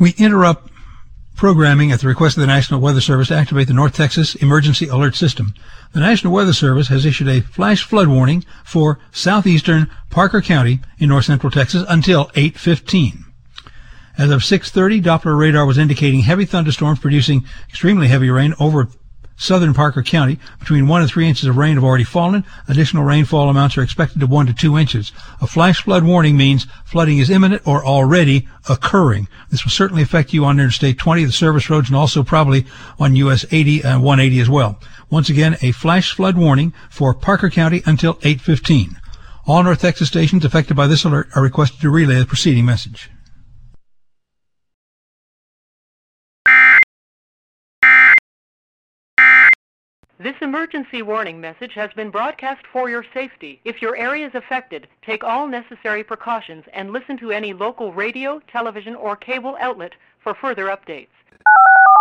We interrupt programming at the request of the National Weather Service to activate the North Texas Emergency Alert System. The National Weather Service has issued a flash flood warning for southeastern Parker County in north central Texas until 8:15. As of 6:30, Doppler radar was indicating heavy thunderstorms producing extremely heavy rain over southern Parker County. Between 1 and 3 inches of rain have already fallen. Additional rainfall amounts are expected to 1 to 2 inches. A flash flood warning means flooding is imminent or already occurring. This will certainly affect you on Interstate 20, the service roads, and also probably on US 80 and 180 as well. Once again, a flash flood warning for Parker County until 8:15. All North Texas stations affected by this alert are requested to relay the preceding message. This emergency warning message has been broadcast for your safety. If your area is affected, take all necessary precautions and listen to any local radio, television, or cable outlet for further updates.